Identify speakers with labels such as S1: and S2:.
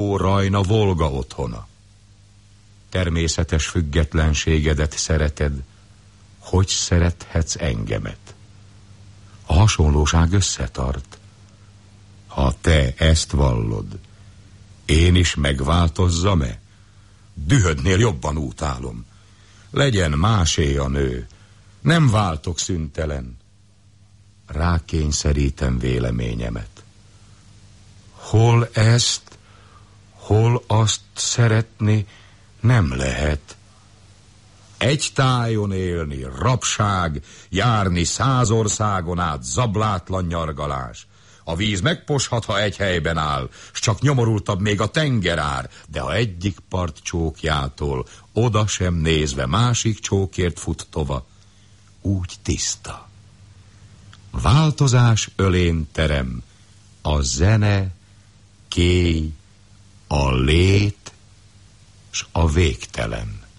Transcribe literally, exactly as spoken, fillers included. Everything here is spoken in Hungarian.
S1: Rajna Volga otthona. Természetes függetlenségedet szereted, hogy szerethetsz engemet? A hasonlóság összetart. Ha te ezt vallod, én is megváltozzam-e? Dühödnél jobban utálom. Legyen másé a nő, nem váltok szüntelen. Rákényszerítem véleményemet. Hol ezt, hol azt szeretni nem lehet. Egy tájon élni, rabság, járni száz országon át, zablátlan nyargalás. A víz megposhat, ha egy helyben áll, s csak nyomorultabb még a tengerár, de ha egyik part csókjától, oda sem nézve másik csókért fut tova, úgy tiszta. Változás ölén terem, a zene, kéj, a lét, s a végtelen.